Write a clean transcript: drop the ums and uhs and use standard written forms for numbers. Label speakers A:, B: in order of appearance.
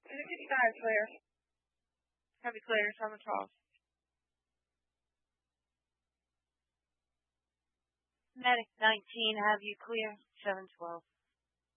A: 55 clear.
B: Heavy clear, 712.
C: Medic 19, have you clear, 712.